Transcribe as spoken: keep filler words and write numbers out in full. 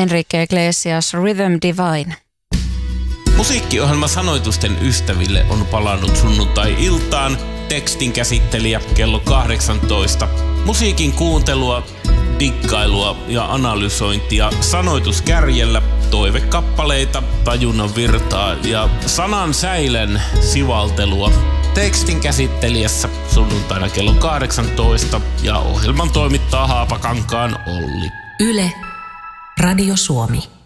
Enrique Iglesias, Rhythm Divine. Musiikkiohjelma Sanoitusten ystäville on palannut sunnuntai-iltaan. Tekstin käsittelijä kello kahdeksantoista. Musiikin kuuntelua, diggailua ja analysointia sanoituskärjellä, toivekappaleita, tajunnan virtaa ja sanan säilen sivaltelua. Tekstin käsittelijässä sunnuntaina kello kahdeksantoista ja ohjelman toimittaa Haapakankaan Olli. Yle, Radio Suomi.